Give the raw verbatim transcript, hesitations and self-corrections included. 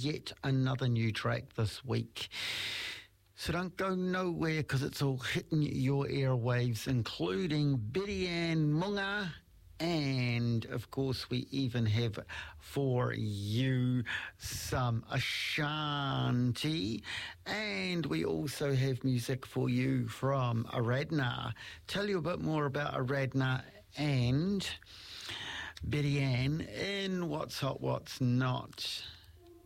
yet another new track this week. So don't go nowhere because it's all hitting your airwaves, including Betty Ann Munga. And, of course, we even have for you some Ashanti. And we also have music for you from Aradna. Tell you a bit more about Aradna and Betty Ann in What's Hot, What's Not.